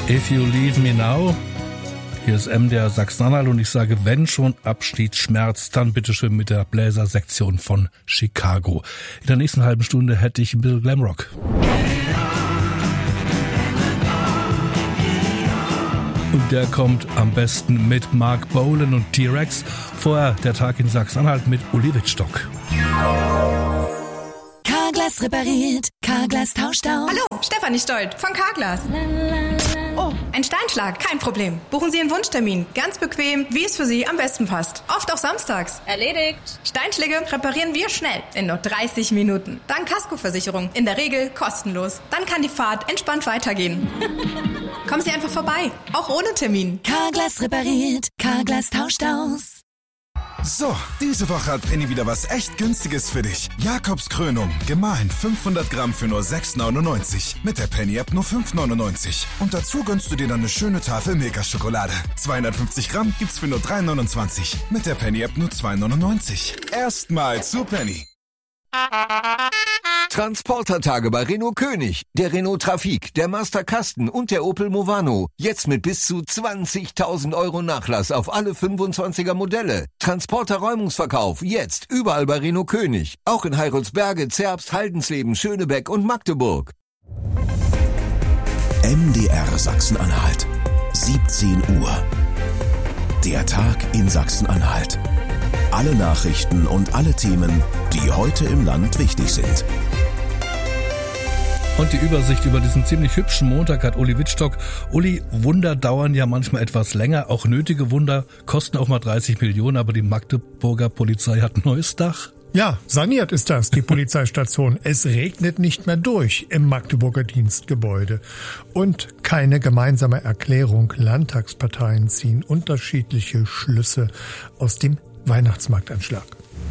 If You Leave Me Now. Hier ist MDR Sachsen-Anhalt und ich sage, wenn schon Abschied schmerzt, dann bitteschön mit der Bläsersektion von Chicago. In der nächsten halben Stunde hätte ich ein bisschen Glamrock. Und der kommt am besten mit Mark Bolan und T-Rex. Vorher der Tag in Sachsen-Anhalt mit Uli Wittstock. Carglass repariert, Carglass tauscht aus. Hallo, Stefanie Stolt von Carglass. Oh, ein Steinschlag, kein Problem. Buchen Sie einen Wunschtermin, ganz bequem, wie es für Sie am besten passt. Oft auch samstags. Erledigt. Steinschläge reparieren wir schnell, in nur 30 Minuten. Dank Kaskoversicherung, in der Regel kostenlos. Dann kann die Fahrt entspannt weitergehen. Kommen Sie einfach vorbei, auch ohne Termin. Carglass repariert, Carglass tauscht aus. So, diese Woche hat Penny wieder was echt Günstiges für dich. Jakobskrönung, gemahlen 500 Gramm für nur 6,99. Mit der Penny-App nur 5,99. Und dazu gönnst du dir dann eine schöne Tafel Milka-Schokolade. 250 Gramm gibt's für nur 3,29. Mit der Penny-App nur 2,99. Erstmal zu Penny. Transportertage bei Renault König, der Renault Trafic, der Master Kasten und der Opel Movano. Jetzt mit bis zu 20.000 € Nachlass auf alle 25er Modelle. Transporter-Räumungsverkauf jetzt überall bei Renault König. Auch in Heiratsberge, Zerbst, Haldensleben, Schönebeck und Magdeburg. MDR Sachsen-Anhalt. 17 Uhr. Der Tag in Sachsen-Anhalt. Alle Nachrichten und alle Themen, die heute im Land wichtig sind. Und die Übersicht über diesen ziemlich hübschen Montag hat Uli Wittstock. Uli, Wunder dauern ja manchmal etwas länger. Auch nötige Wunder kosten auch mal 30 Millionen. Aber die Magdeburger Polizei hat ein neues Dach. Ja, saniert ist das, die Polizeistation. Es regnet nicht mehr durch im Magdeburger Dienstgebäude. Und keine gemeinsame Erklärung. Landtagsparteien ziehen unterschiedliche Schlüsse aus dem Weihnachtsmarktanschlag.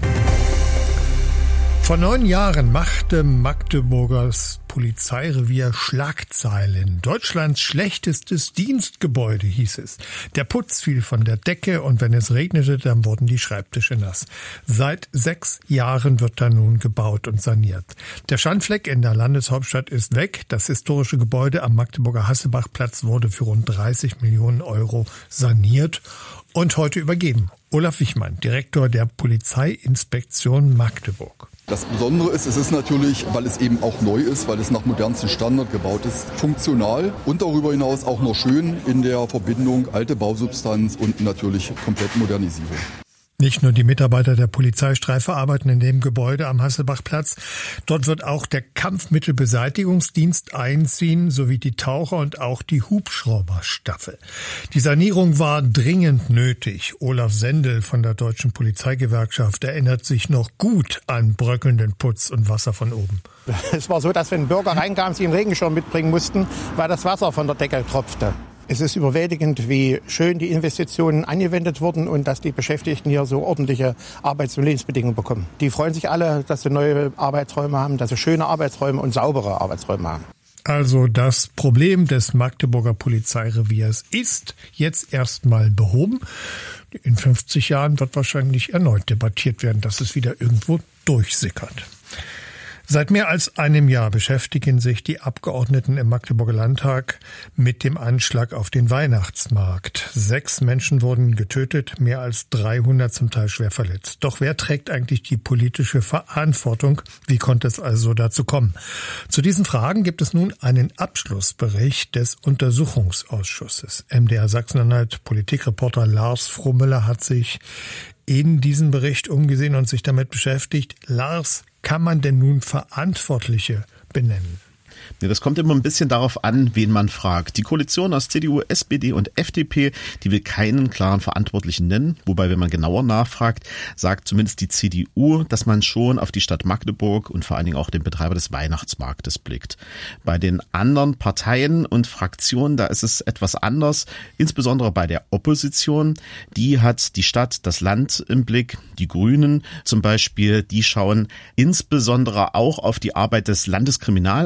Vor 9 Jahren machte Magdeburgers Polizeirevier Schlagzeilen. Deutschlands schlechtestes Dienstgebäude, hieß es. Der Putz fiel von der Decke und wenn es regnete, dann wurden die Schreibtische nass. Seit 6 Jahren wird da nun gebaut und saniert. Der Schandfleck in der Landeshauptstadt ist weg. Das historische Gebäude am Magdeburger Hassebachplatz wurde für rund 30 Millionen € saniert und heute übergeben. Olaf Wichmann, Direktor der Polizeiinspektion Magdeburg. Das Besondere ist, es ist natürlich, weil es eben auch neu ist, weil es nach modernstem Standard gebaut ist, funktional und darüber hinaus auch noch schön in der Verbindung alte Bausubstanz und natürlich komplette Modernisierung. Nicht nur die Mitarbeiter der Polizeistreife arbeiten in dem Gebäude am Hassebachplatz. Dort wird auch der Kampfmittelbeseitigungsdienst einziehen, sowie die Taucher und auch die Hubschrauberstaffel. Die Sanierung war dringend nötig. Olaf Sendel von der Deutschen Polizeigewerkschaft erinnert sich noch gut an bröckelnden Putz und Wasser von oben. Es war so, dass wenn Bürger reinkamen, sie einen Regenschirm mitbringen mussten, weil das Wasser von der Decke tropfte. Es ist überwältigend, wie schön die Investitionen angewendet wurden und dass die Beschäftigten hier so ordentliche Arbeits- und Lebensbedingungen bekommen. Die freuen sich alle, dass sie neue Arbeitsräume haben, dass sie schöne Arbeitsräume und saubere Arbeitsräume haben. Also das Problem des Magdeburger Polizeireviers ist jetzt erstmal behoben. In 50 Jahren wird wahrscheinlich erneut debattiert werden, dass es wieder irgendwo durchsickert. Seit mehr als einem Jahr beschäftigen sich die Abgeordneten im Magdeburger Landtag mit dem Anschlag auf den Weihnachtsmarkt. 6 Menschen wurden getötet, mehr als 300 zum Teil schwer verletzt. Doch wer trägt eigentlich die politische Verantwortung? Wie konnte es also dazu kommen? Zu diesen Fragen gibt es nun einen Abschlussbericht des Untersuchungsausschusses. MDR Sachsen-Anhalt Politikreporter Lars Frommüller hat sich in diesen Bericht umgesehen und sich damit beschäftigt. Lars, kann man denn nun Verantwortliche benennen? Ja, das kommt immer ein bisschen darauf an, wen man fragt. Die Koalition aus CDU, SPD und FDP, die will keinen klaren Verantwortlichen nennen. Wobei, wenn man genauer nachfragt, sagt zumindest die CDU, dass man schon auf die Stadt Magdeburg und vor allen Dingen auch den Betreiber des Weihnachtsmarktes blickt. Bei den anderen Parteien und Fraktionen, da ist es etwas anders. Insbesondere bei der Opposition. Die hat die Stadt, das Land im Blick. Die Grünen zum Beispiel, die schauen insbesondere auch auf die Arbeit des Landeskriminalamtes.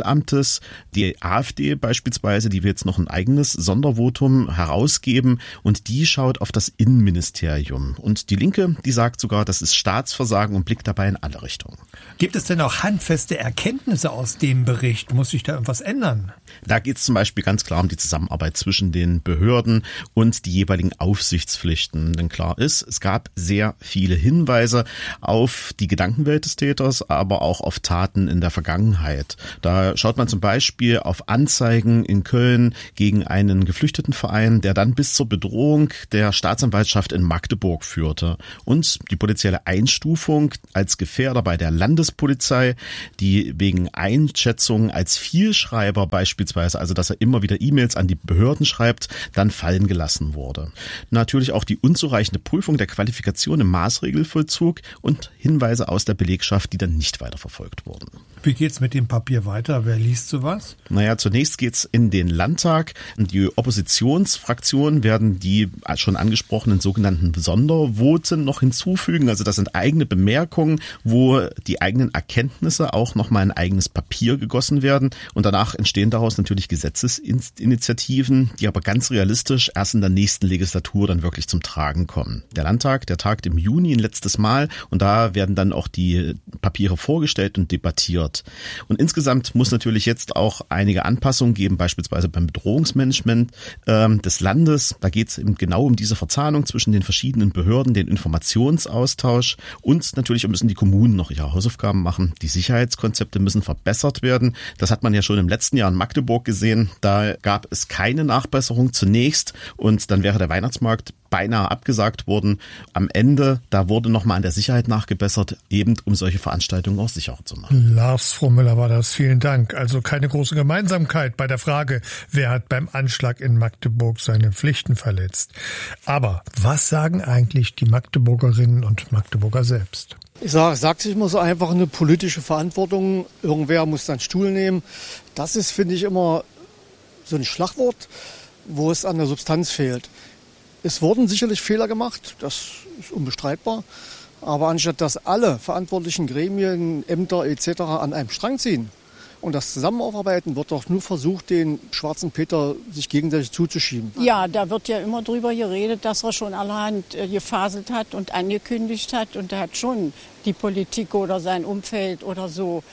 ist. Die AfD beispielsweise, die will jetzt noch ein eigenes Sondervotum herausgeben und die schaut auf das Innenministerium. Und die Linke, die sagt sogar, das ist Staatsversagen und blickt dabei in alle Richtungen. Gibt es denn auch handfeste Erkenntnisse aus dem Bericht? Muss sich da irgendwas ändern? Da geht es zum Beispiel ganz klar um die Zusammenarbeit zwischen den Behörden und die jeweiligen Aufsichtspflichten. Denn klar ist, es gab sehr viele Hinweise auf die Gedankenwelt des Täters, aber auch auf Taten in der Vergangenheit. Da schaut man zum Beispiel auf Anzeigen in Köln gegen einen Geflüchtetenverein, der dann bis zur Bedrohung der Staatsanwaltschaft in Magdeburg führte. Und die potenzielle Einstufung als Gefährder bei der Landespolizei, die wegen Einschätzung als Vielschreiber beispielsweise, also dass er immer wieder E-Mails an die Behörden schreibt, dann fallen gelassen wurde. Natürlich auch die unzureichende Prüfung der Qualifikation im Maßregelvollzug und Hinweise aus der Belegschaft, die dann nicht weiterverfolgt wurden. Wie geht's mit dem Papier weiter? Wer liest sowas? Naja, zunächst geht's in den Landtag. Die Oppositionsfraktionen werden die schon angesprochenen sogenannten Sondervoten noch hinzufügen. Also das sind eigene Bemerkungen, wo die eigenen Erkenntnisse auch nochmal in eigenes Papier gegossen werden. Und danach entstehen daraus natürlich Gesetzesinitiativen, die aber ganz realistisch erst in der nächsten Legislatur dann wirklich zum Tragen kommen. Der Landtag, der tagt im Juni ein letztes Mal und da werden dann auch die Papiere vorgestellt und debattiert. Und insgesamt muss natürlich jetzt auch einige Anpassungen geben, beispielsweise beim Bedrohungsmanagement des Landes. Da geht es eben genau um diese Verzahnung zwischen den verschiedenen Behörden, den Informationsaustausch und natürlich müssen die Kommunen noch ihre Hausaufgaben machen. Die Sicherheitskonzepte müssen verbessert werden. Das hat man ja schon im letzten Jahr in Magdeburg gesehen. Da gab es keine Nachbesserung zunächst und dann wäre der Weihnachtsmarkt beinahe abgesagt worden. Am Ende, da wurde nochmal an der Sicherheit nachgebessert, eben um solche Veranstaltungen auch sicherer zu machen. Lars Frommüller war das, vielen Dank. Also keine große Gemeinsamkeit bei der Frage, wer hat beim Anschlag in Magdeburg seine Pflichten verletzt. Aber was sagen eigentlich die Magdeburgerinnen und Magdeburger selbst? Ich sage sich immer so einfach eine politische Verantwortung. Irgendwer muss dann Stuhl nehmen. Das ist, finde ich, immer so ein Schlagwort, wo es an der Substanz fehlt. Es wurden sicherlich Fehler gemacht, das ist unbestreitbar. Aber anstatt dass alle verantwortlichen Gremien, Ämter etc. an einem Strang ziehen und das zusammen aufarbeiten, wird doch nur versucht, den schwarzen Peter sich gegenseitig zuzuschieben. Ja, da wird ja immer drüber geredet, dass er schon allerhand gefaselt hat und angekündigt hat. Und da hat schon die Politik oder sein Umfeld oder so,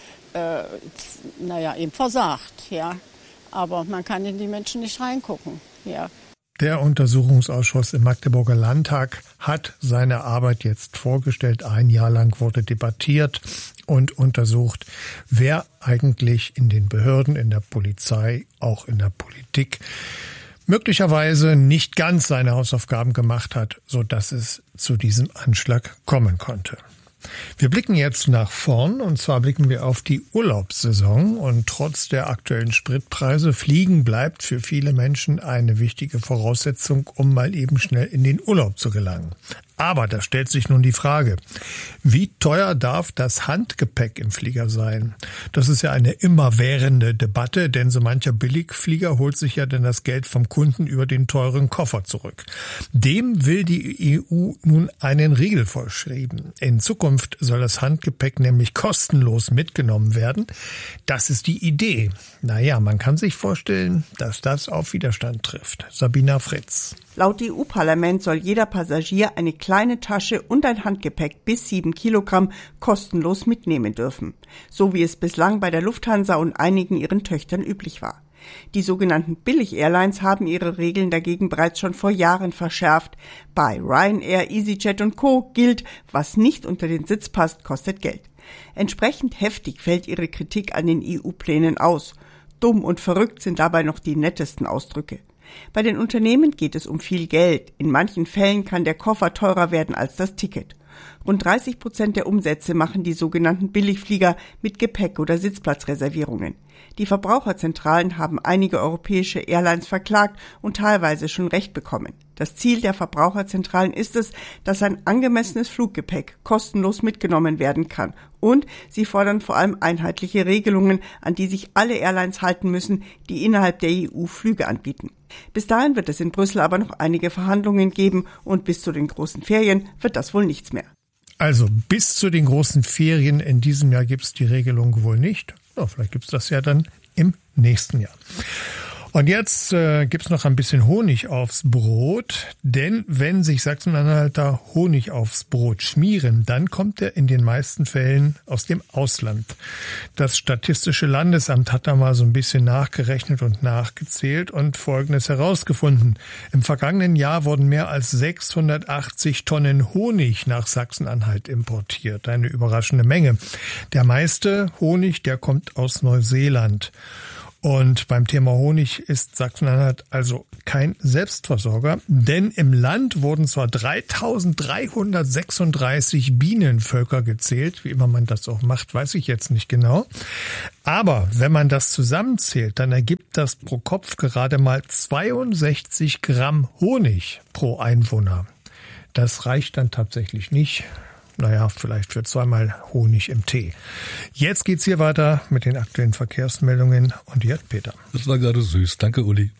eben versagt. Ja. Aber man kann in die Menschen nicht reingucken. Ja. Der Untersuchungsausschuss im Magdeburger Landtag hat seine Arbeit jetzt vorgestellt. Ein Jahr lang wurde debattiert und untersucht, wer eigentlich in den Behörden, in der Polizei, auch in der Politik möglicherweise nicht ganz seine Hausaufgaben gemacht hat, sodass es zu diesem Anschlag kommen konnte. Wir blicken jetzt nach vorn und zwar blicken wir auf die Urlaubssaison und trotz der aktuellen Spritpreise, Fliegen bleibt für viele Menschen eine wichtige Voraussetzung, um mal eben schnell in den Urlaub zu gelangen. Aber da stellt sich nun die Frage, wie teuer darf das Handgepäck im Flieger sein? Das ist ja eine immerwährende Debatte, denn so mancher Billigflieger holt sich ja dann das Geld vom Kunden über den teuren Koffer zurück. Dem will die EU nun einen Riegel vorschreiben. In Zukunft soll das Handgepäck nämlich kostenlos mitgenommen werden. Das ist die Idee. Naja, man kann sich vorstellen, dass das auf Widerstand trifft. Sabina Fritz. Laut EU-Parlament soll jeder Passagier eine kleine Tasche und ein Handgepäck bis 7 Kilogramm kostenlos mitnehmen dürfen, so wie es bislang bei der Lufthansa und einigen ihren Töchtern üblich war. Die sogenannten Billig-Airlines haben ihre Regeln dagegen bereits schon vor Jahren verschärft. Bei Ryanair, EasyJet und Co. gilt, was nicht unter den Sitz passt, kostet Geld. Entsprechend heftig fällt ihre Kritik an den EU-Plänen aus. Dumm und verrückt sind dabei noch die nettesten Ausdrücke. Bei den Unternehmen geht es um viel Geld. In manchen Fällen kann der Koffer teurer werden als das Ticket. Rund 30% der Umsätze machen die sogenannten Billigflieger mit Gepäck- oder Sitzplatzreservierungen. Die Verbraucherzentralen haben einige europäische Airlines verklagt und teilweise schon Recht bekommen. Das Ziel der Verbraucherzentralen ist es, dass ein angemessenes Fluggepäck kostenlos mitgenommen werden kann. Und sie fordern vor allem einheitliche Regelungen, an die sich alle Airlines halten müssen, die innerhalb der EU Flüge anbieten. Bis dahin wird es in Brüssel aber noch einige Verhandlungen geben und bis zu den großen Ferien wird das wohl nichts mehr. Also bis zu den großen Ferien in diesem Jahr gibt es die Regelung wohl nicht. Ja, vielleicht gibt es das ja dann im nächsten Jahr. Und jetzt gibt's noch ein bisschen Honig aufs Brot, denn wenn sich Sachsen-Anhalter Honig aufs Brot schmieren, dann kommt er in den meisten Fällen aus dem Ausland. Das Statistische Landesamt hat da mal so ein bisschen nachgerechnet und nachgezählt und Folgendes herausgefunden. Im vergangenen Jahr wurden mehr als 680 Tonnen Honig nach Sachsen-Anhalt importiert. Eine überraschende Menge. Der meiste Honig, der kommt aus Neuseeland. Und beim Thema Honig ist Sachsen-Anhalt also kein Selbstversorger, denn im Land wurden zwar 3.336 Bienenvölker gezählt, wie immer man das auch macht, weiß ich jetzt nicht genau. Aber wenn man das zusammenzählt, dann ergibt das pro Kopf gerade mal 62 Gramm Honig pro Einwohner. Das reicht dann tatsächlich nicht. Naja, vielleicht für zweimal Honig im Tee. Jetzt geht's hier weiter mit den aktuellen Verkehrsmeldungen und hier hat Peter. Das war gerade süß. Danke, Uli.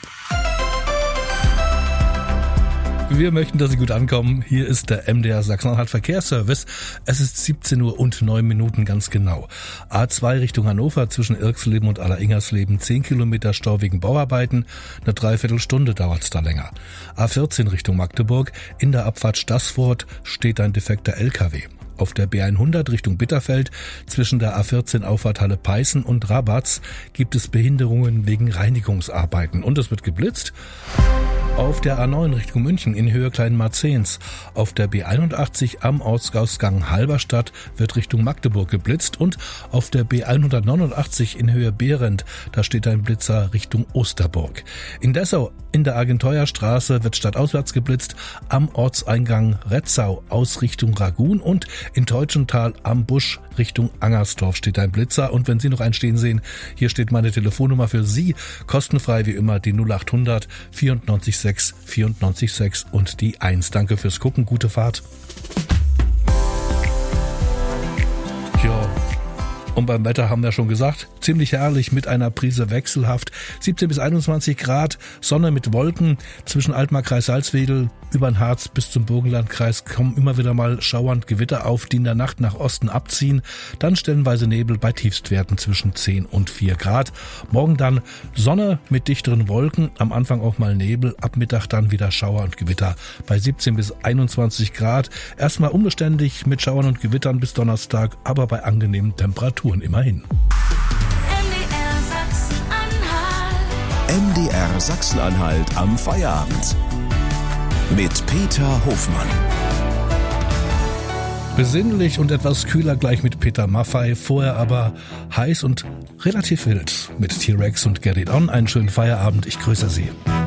Wir möchten, dass Sie gut ankommen. Hier ist der MDR Sachsen-Anhalt Verkehrsservice. Es ist 17 Uhr und 9 Minuten ganz genau. A2 Richtung Hannover zwischen Irxleben und Alleringhersleben 10 Kilometer Stau wegen Bauarbeiten. Eine Dreiviertelstunde dauert's da länger. A14 Richtung Magdeburg. In der Abfahrt Staßfurt steht ein defekter LKW. Auf der B100 Richtung Bitterfeld zwischen der A14 Auffahrt Halle Peißen und Rabatz gibt es Behinderungen wegen Reinigungsarbeiten. Und es wird geblitzt. Auf der A9 Richtung München in Höhe Kleinmarzens. Auf der B81 am Ortsausgang Halberstadt wird Richtung Magdeburg geblitzt und auf der B189 in Höhe Behrendt, da steht ein Blitzer Richtung Osterburg. In Dessau in der Argenteuerstraße wird stadtauswärts geblitzt, am Ortseingang Retzau aus Richtung Ragun und in Teutschenthal am Busch Richtung Angersdorf steht ein Blitzer. Und wenn Sie noch einen stehen sehen, hier steht meine Telefonnummer für Sie, kostenfrei wie immer die 0800 94 6 94 6 und die 1. Danke fürs Gucken, gute Fahrt. Ja, und beim Wetter haben wir schon gesagt, ziemlich herrlich mit einer Prise wechselhaft. 17 bis 21 Grad, Sonne mit Wolken zwischen Altmark-Kreis Salzwedel über den Harz bis zum Burgenlandkreis kommen immer wieder mal Schauer und Gewitter auf, die in der Nacht nach Osten abziehen. Dann stellenweise Nebel bei Tiefstwerten zwischen 10 und 4 Grad. Morgen dann Sonne mit dichteren Wolken, am Anfang auch mal Nebel, ab Mittag dann wieder Schauer und Gewitter bei 17 bis 21 Grad. Erstmal unbeständig mit Schauern und Gewittern bis Donnerstag, aber bei angenehmen Temperaturen immerhin. MDR Sachsen-Anhalt am Feierabend. Mit Peter Hofmann. Besinnlich und etwas kühler gleich mit Peter Maffay, vorher aber heiß und relativ wild mit T-Rex und Get It On. Einen schönen Feierabend, ich grüße Sie.